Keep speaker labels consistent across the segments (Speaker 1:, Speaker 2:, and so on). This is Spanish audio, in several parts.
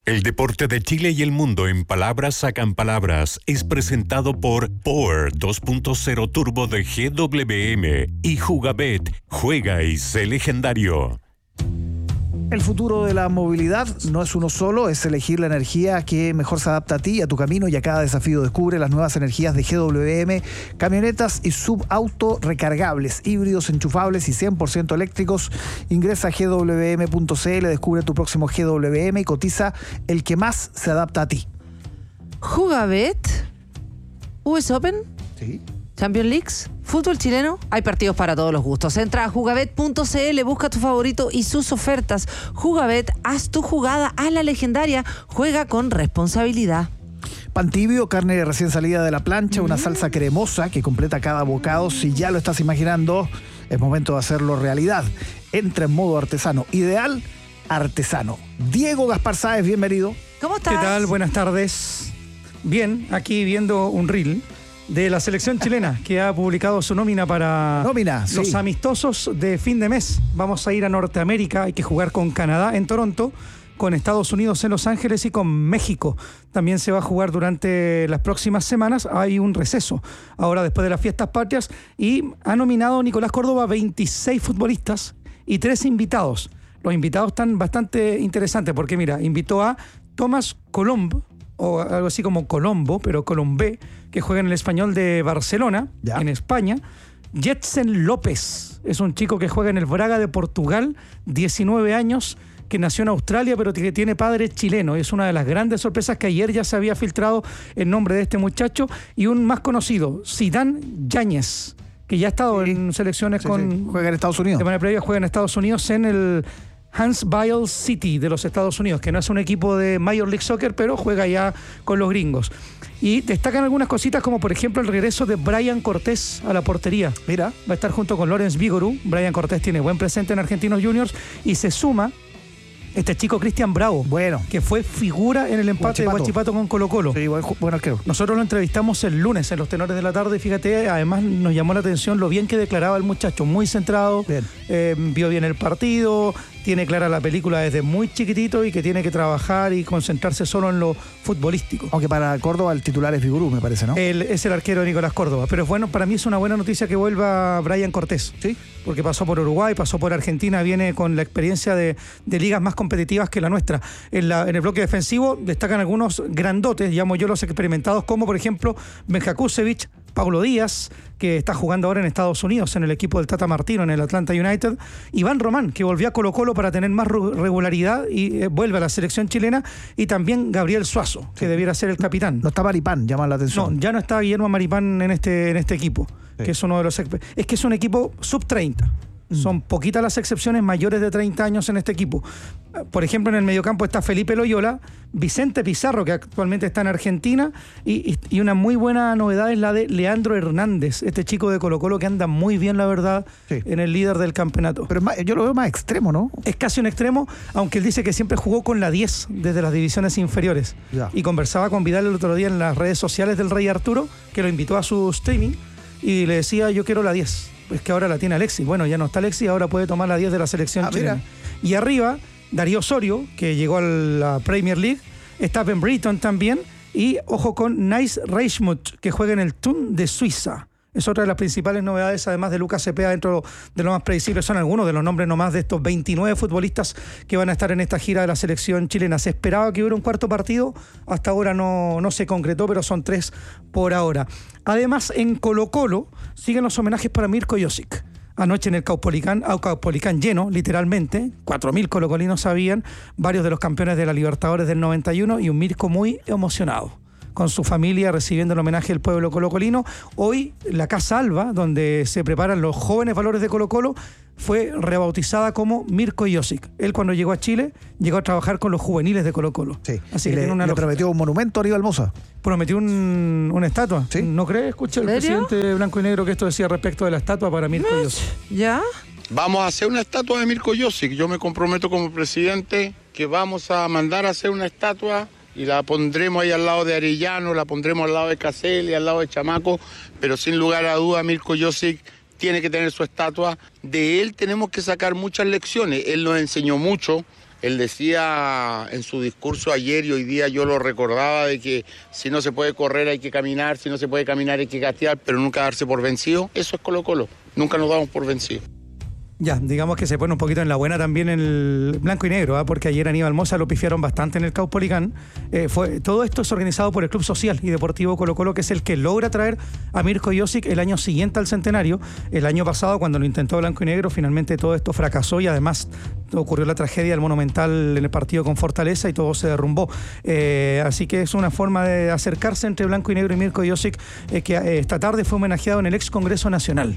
Speaker 1: El deporte de Chile y el mundo en palabras sacan palabras es presentado por Power 2.0 Turbo de GWM y Jugabet. Juega y sé legendario.
Speaker 2: El futuro de la movilidad no es uno solo, es elegir la energía que mejor se adapta a ti, a tu camino y a cada desafío. Descubre las nuevas energías de GWM, camionetas y subauto recargables, híbridos enchufables y 100% eléctricos. Ingresa a gwm.cl, descubre tu próximo GWM y cotiza el que más se adapta a ti.
Speaker 3: Jugabet, US Open,
Speaker 2: Sí.
Speaker 3: Champions Leagues, fútbol chileno, hay partidos para todos los gustos. Entra a jugabet.cl, busca tu favorito y sus ofertas. Jugabet, haz tu jugada a la legendaria, juega con responsabilidad.
Speaker 2: Pan tibio, carne recién salida de la plancha, una salsa cremosa que completa cada bocado. Si ya lo estás imaginando, es momento de hacerlo realidad. Entra en modo artesano, ideal artesano. Diego Gaspar Sáez, bienvenido.
Speaker 3: ¿Cómo estás?
Speaker 4: ¿Qué tal? Buenas tardes. Bien, aquí viendo un reel de la selección chilena que ha publicado su nómina para los
Speaker 2: sí.
Speaker 4: amistosos de fin de mes. Vamos a ir a Norteamérica, hay que jugar con Canadá en Toronto, con Estados Unidos en Los Ángeles y con México. También se va a jugar durante las próximas semanas. Hay un receso ahora después de las fiestas patrias y ha nominado Nicolás Córdoba 26 futbolistas y 3 invitados. Los invitados están bastante interesantes porque mira, invitó a Tomás Colombo, o algo así como Colombo, pero Colombé, que juega en el Español de Barcelona,
Speaker 2: ya,
Speaker 4: en España. Jetsen López es un chico que juega en el Braga de Portugal, 19 años, que nació en Australia, pero que tiene padre chileno. Es una de las grandes sorpresas que ayer ya se había filtrado el nombre de este muchacho. Y un más conocido, Zidane Yáñez, que ya ha estado en selecciones con...
Speaker 2: Juega en Estados Unidos.
Speaker 4: De manera previa juega en Estados Unidos en el Huntsville City de los Estados Unidos, que no es un equipo de Major League Soccer, pero juega ya con los gringos. Y destacan algunas cositas como por ejemplo el regreso de Brian Cortés a la portería.
Speaker 2: Mira.
Speaker 4: Va a estar junto con Lorenz Vigorú. Brian Cortés tiene buen presente en Argentinos Juniors y se suma este chico Cristian Bravo,
Speaker 2: bueno,
Speaker 4: que fue figura en el empate de Huachipato con Colo-Colo.
Speaker 2: Sí, buen arquero.
Speaker 4: Nosotros lo entrevistamos el lunes en los Tenores de la Tarde y fíjate, además nos llamó la atención lo bien que declaraba el muchacho, muy centrado, vio bien el partido, tiene clara la película desde muy chiquitito y que tiene que trabajar y concentrarse solo en lo futbolístico.
Speaker 2: Aunque para Córdoba el titular es Vigurú, me parece, ¿no?
Speaker 4: Él es el arquero de Nicolás Córdoba, pero bueno, para mí es una buena noticia que vuelva Brian Cortés.
Speaker 2: Sí.
Speaker 4: Porque pasó por Uruguay, pasó por Argentina, viene con la experiencia de ligas más competitivas que la nuestra. En el bloque defensivo destacan algunos grandotes, llamo yo los experimentados, como por ejemplo Benja Kusevich, Paulo Díaz, que está jugando ahora en Estados Unidos en el equipo del Tata Martino, en el Atlanta United, Iván Román, que volvió a Colo-Colo para tener más regularidad y vuelve a la selección chilena, y también Gabriel Suazo, que debiera ser el capitán.
Speaker 2: No está Maripán, llama la atención.
Speaker 4: No, ya no está Guillermo Maripán en este equipo,
Speaker 2: sí,
Speaker 4: que es uno de los... Es que es un equipo sub-30. Son poquitas las excepciones mayores de 30 años en este equipo. Por ejemplo, en el mediocampo está Felipe Loyola, Vicente Pizarro, que actualmente está en Argentina, y una muy buena novedad es la de Leandro Hernández, este chico de Colo-Colo que anda muy bien, la verdad, sí, en el líder del campeonato.
Speaker 2: Pero yo lo veo más extremo, ¿no?
Speaker 4: Es casi un extremo, aunque él dice que siempre jugó con la 10 desde las divisiones inferiores.
Speaker 2: Ya.
Speaker 4: Y conversaba con Vidal el otro día en las redes sociales del Rey Arturo, que lo invitó a su streaming, y le decía, yo quiero la 10. Es que ahora la tiene Alexis. Bueno, ya no está Alexis, ahora puede tomar la 10 de la selección chilena. Mira. Y arriba, Darío Osorio, que llegó a la Premier League, está Ben Britton también, y ojo con Nice Reichmuth, que juega en el Thun de Suiza. Es otra de las principales novedades, además de Lucas Cepeda, dentro de lo más predecible. Son algunos de los nombres nomás de estos 29 futbolistas que van a estar en esta gira de la selección chilena. Se esperaba que hubiera un cuarto partido, hasta ahora no se concretó, pero son 3 por ahora. Además, en Colo-Colo siguen los homenajes para Mirko Josic. Anoche en el Caupolicán lleno, literalmente, 4.000 colocolinos habían, varios de los campeones de la Libertadores del 91 y un Mirko muy emocionado, con su familia recibiendo el homenaje del pueblo colocolino. Hoy la Casa Alba, donde se preparan los jóvenes valores de Colo-Colo, fue rebautizada como Mirko Josic. Él cuando llegó a Chile, llegó a trabajar con los juveniles de Colo-Colo.
Speaker 2: Sí.
Speaker 4: Así
Speaker 2: que le prometió un monumento a Aníbal Mosa.
Speaker 4: Prometió una estatua.
Speaker 2: ¿Sí?
Speaker 4: ¿No crees? Escucha el presidente blanco y negro que esto decía respecto de la estatua para Mirko Josic.
Speaker 3: ¿Ya?
Speaker 5: Vamos a hacer una estatua de Mirko Josic. Yo me comprometo como presidente que vamos a mandar a hacer una estatua y la pondremos ahí al lado de Arellano, la pondremos al lado de Caselli, al lado de Chamaco, pero sin lugar a duda Mirko Josic tiene que tener su estatua. De él tenemos que sacar muchas lecciones. Él nos enseñó mucho, Él decía en su discurso ayer y hoy día yo lo recordaba de que si no se puede correr hay que caminar, si no se puede caminar hay que gatear, pero nunca darse por vencido. Eso es Colo-Colo, nunca nos damos por vencidos.
Speaker 4: Ya, digamos que se pone un poquito en la buena también el blanco y negro, porque ayer Aníbal Mosa lo pifiaron bastante en el Caupolicán. Todo esto es organizado por el Club Social y Deportivo Colo-Colo, que es el que logra traer a Mirko Josic el año siguiente al centenario. El año pasado, cuando lo intentó blanco y negro, finalmente todo esto fracasó y además ocurrió la tragedia del Monumental en el partido con Fortaleza y todo se derrumbó. Así que es una forma de acercarse entre blanco y negro y Mirko Josic, que esta tarde fue homenajeado en el ex Congreso Nacional.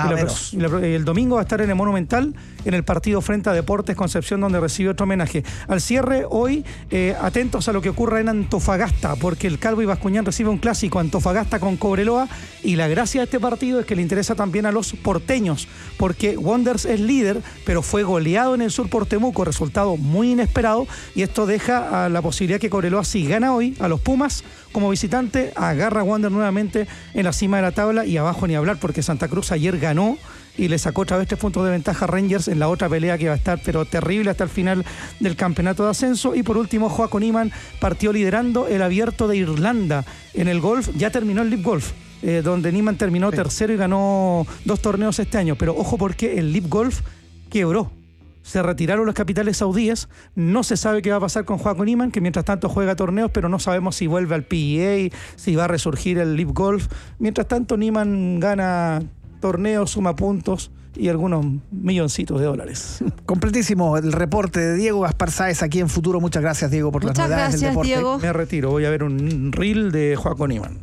Speaker 4: Y el domingo va a estar en el Monumental en el partido frente a Deportes Concepción, donde recibe otro homenaje. Al cierre hoy, atentos a lo que ocurra en Antofagasta, porque el Calvo y Bascuñán recibe un clásico, Antofagasta con Cobreloa, y la gracia de este partido es que le interesa también a los porteños, porque Wanderers es líder, pero fue goleado en el sur por Temuco, resultado muy inesperado, y esto deja a la posibilidad que Cobreloa, si gana hoy a los Pumas como visitante, agarra a Wanderers nuevamente en la cima de la tabla, y abajo ni hablar, porque Santa Cruz ayer ganó y le sacó otra vez 3 puntos de ventaja a Rangers en la otra pelea que va a estar pero terrible hasta el final del campeonato de ascenso. Y por último, Joaquín Niman partió liderando el Abierto de Irlanda en el golf. Ya terminó el LIV Golf, donde Niman terminó tercero y ganó 2 torneos este año, pero ojo porque el LIV Golf quebró. Se retiraron los capitales saudíes, no se sabe qué va a pasar con Joaquín Niman, que mientras tanto juega torneos, pero no sabemos si vuelve al PGA, si va a resurgir el LIV Golf. Mientras tanto, Niman gana torneos, suma puntos y algunos milloncitos de dólares.
Speaker 2: Completísimo el reporte de Diego Gaspar Sáez aquí en Futuro. Muchas gracias, Diego, por las novedades del deporte.
Speaker 3: Diego.
Speaker 4: Me retiro, voy a ver un reel de Joaquín Niman.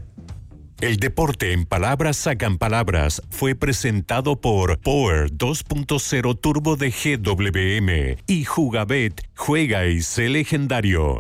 Speaker 1: El deporte en palabras sacan palabras fue presentado por Power 2.0 Turbo de GWM y Jugabet, juega y sé legendario.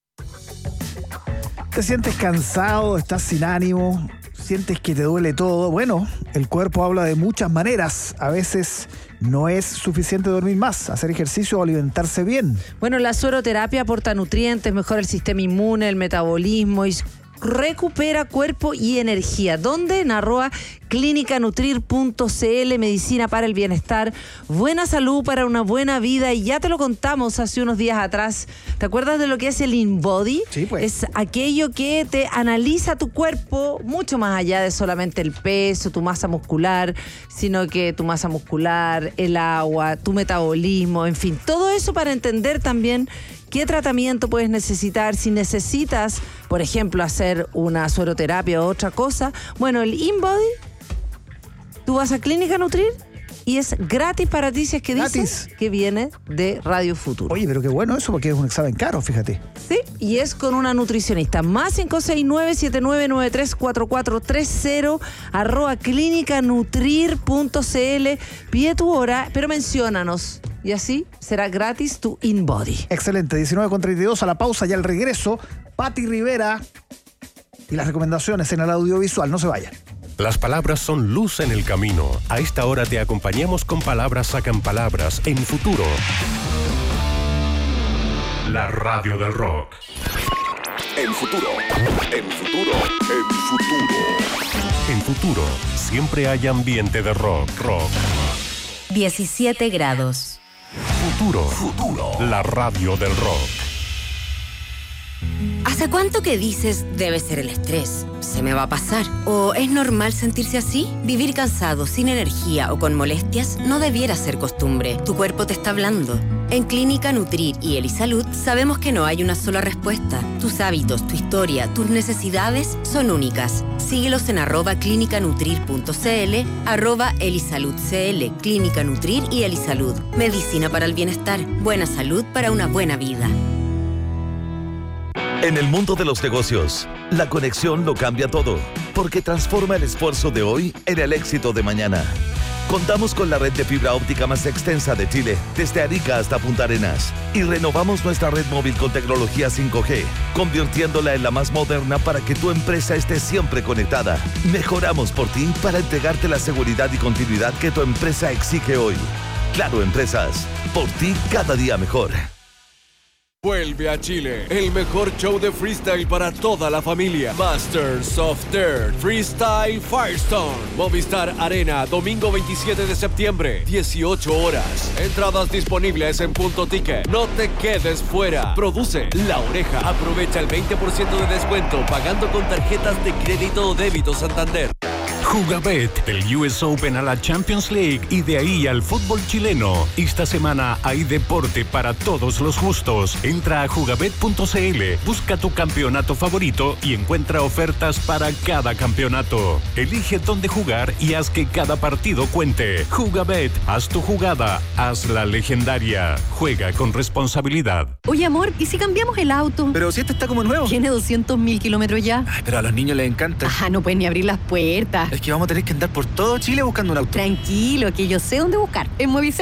Speaker 2: ¿Te sientes cansado? ¿Estás sin ánimo? ¿Sientes que te duele todo? Bueno, el cuerpo habla de muchas maneras. A veces no es suficiente dormir más, hacer ejercicio o alimentarse bien.
Speaker 3: Bueno, la sueroterapia aporta nutrientes, mejora el sistema inmune, el metabolismo y recupera cuerpo y energía. ¿Dónde? En @clinicanutrir.cl, medicina para el bienestar, buena salud para una buena vida. Y ya te lo contamos hace unos días atrás. ¿Te acuerdas de lo que es el InBody?
Speaker 2: Sí, pues.
Speaker 3: Es aquello que te analiza tu cuerpo mucho más allá de solamente el peso, tu masa muscular, sino que tu masa muscular, el agua, tu metabolismo, en fin, todo eso para entender también qué tratamiento puedes necesitar, si necesitas, por ejemplo, hacer una sueroterapia o otra cosa. Bueno, el InBody, tú vas a Clínica Nutrir y es gratis para ti si es que dices que viene de Radio Futuro.
Speaker 2: Oye, pero qué bueno eso, porque es un examen caro, fíjate.
Speaker 3: Sí, y es con una nutricionista. Más 569-7993-4430, @clinicanutrir.cl. Pide tu hora, pero menciónanos. Y así será gratis tu InBody.
Speaker 2: Excelente, 19:32 a la pausa y al regreso, Pati Rivera y las recomendaciones en el audiovisual. No se vayan.
Speaker 1: Las palabras son luz en el camino. A esta hora te acompañamos con Palabras sacan palabras en Futuro. La radio del rock.
Speaker 6: En Futuro, en Futuro, en Futuro.
Speaker 1: En Futuro, siempre hay ambiente de rock.
Speaker 7: 17 grados.
Speaker 1: Futuro. La radio del rock.
Speaker 7: ¿Hace cuánto que dices debe ser el estrés? ¿Se me va a pasar? ¿O es normal sentirse así? Vivir cansado, sin energía o con molestias no debiera ser costumbre. Tu cuerpo te está hablando. En Clínica Nutrir y Elisalud sabemos que no hay una sola respuesta. Tus hábitos, tu historia, tus necesidades son únicas. Síguelos en @clinicanutrir.cl, @elisaludcl, Clínica Nutrir y Elisalud. Medicina para el bienestar, buena salud para una buena vida.
Speaker 8: En el mundo de los negocios, la conexión lo cambia todo, porque transforma el esfuerzo de hoy en el éxito de mañana. Contamos con la red de fibra óptica más extensa de Chile, desde Arica hasta Punta Arenas, y renovamos nuestra red móvil con tecnología 5G, convirtiéndola en la más moderna para que tu empresa esté siempre conectada. Mejoramos por ti para entregarte la seguridad y continuidad que tu empresa exige hoy. Claro Empresas, por ti cada día mejor.
Speaker 9: vuelve a Chile. El mejor show de freestyle para toda la familia. Masters of Dirt Freestyle Firestone. Movistar Arena, domingo 27 de septiembre, 18 horas. Entradas disponibles en Punto Ticket. No te quedes fuera. Produce La Oreja. Aprovecha el 20% de descuento pagando con tarjetas de crédito o débito Santander.
Speaker 1: Jugabet, del US Open a la Champions League y de ahí al fútbol chileno. Esta semana hay deporte para todos los gustos. Entra a jugabet.cl, busca tu campeonato favorito y encuentra ofertas para cada campeonato. Elige dónde jugar y haz que cada partido cuente. Jugabet, haz tu jugada, hazla legendaria. Juega con responsabilidad.
Speaker 10: Oye, amor, ¿y si cambiamos el auto?
Speaker 11: Pero si este está como nuevo.
Speaker 10: Tiene 200.000 kilómetros ya.
Speaker 11: Ay, pero a los niños les encanta.
Speaker 10: No pueden ni abrir las puertas.
Speaker 11: Es que vamos a tener que andar por todo Chile buscando un auto.
Speaker 10: Tranquilo, que yo sé dónde buscar. En Movistar